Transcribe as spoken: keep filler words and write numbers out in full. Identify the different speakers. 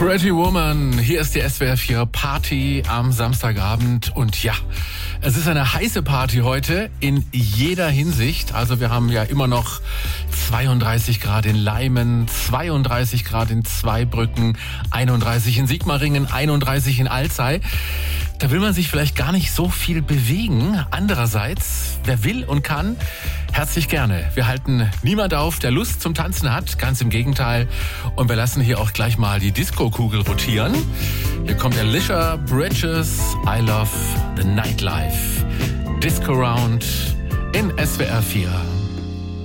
Speaker 1: Pretty Woman, hier ist die S W R vier Party am Samstagabend und ja, es ist eine heiße Party heute in jeder Hinsicht. Also wir haben ja immer noch zweiunddreißig Grad in Leimen, zweiunddreißig Grad in Zweibrücken, einunddreißig in Sigmaringen, einunddreißig in Alzey. Da will man sich vielleicht gar nicht so viel bewegen. Andererseits, wer will und kann, herzlich gerne. Wir halten niemand auf, der Lust zum Tanzen hat. Ganz im Gegenteil. Und wir lassen hier auch gleich mal die Disco-Kugel rotieren. Hier kommt Alicia Bridges, I Love the Nightlife. Disco Round in S W R vier.